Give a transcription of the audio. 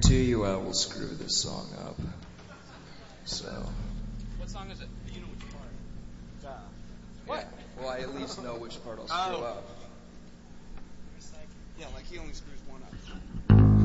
two of you out will screw this song up. So. What song is it? You know which part. What? Well, I at least know which part I'll screw up. Yeah, like he only screws one up.